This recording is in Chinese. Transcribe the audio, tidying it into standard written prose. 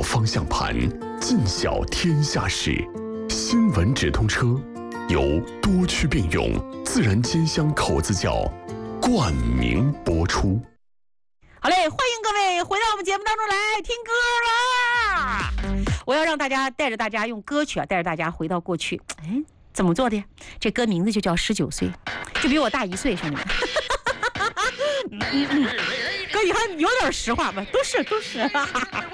方向盘，尽晓天下事。新闻直通车由多区并用自然煎香口子窖冠名播出。 好嘞，欢迎各位回到我们节目当中来听歌啦！我要让大家带着大家用歌曲带着大家回到过去。哎，怎么做的？这歌名字就叫19岁，就比我大1岁，兄弟们。哥，你还有点实话吧？都是。